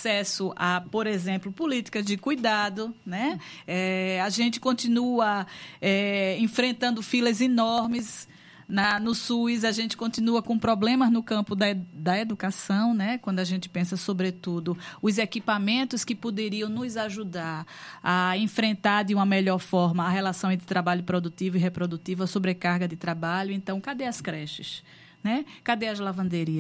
acesso a, por exemplo, políticas de cuidado, né? A gente continua enfrentando filas enormes. No SUS, a gente continua com problemas no campo da educação, né? Quando a gente pensa, sobretudo, os equipamentos que poderiam nos ajudar a enfrentar de uma melhor forma a relação entre trabalho produtivo e reprodutivo, a sobrecarga de trabalho. Então, cadê as creches? Né? Cadê as lavanderias?